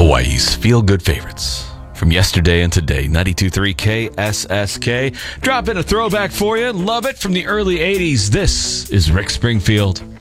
Hawaii's feel-good favorites. From yesterday and today, 92.3 KSSK. Drop in a throwback for you. Love it from the early 80s. This is Rick Springfield.